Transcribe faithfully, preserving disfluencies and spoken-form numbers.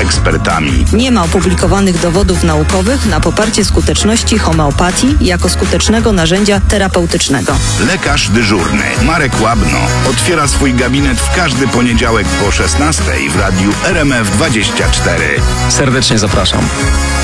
ekspertami. Nie ma opublikowanych dowodów naukowych na poparcie skuteczności homeopatii jako skutecznego narzędzia terapeutycznego. Lekarz dyżurny Marek Łabno otwiera swój gabinet w każdy poniedziałek po szesnastej w radiu R M F dwadzieścia cztery. Serdecznie zapraszam.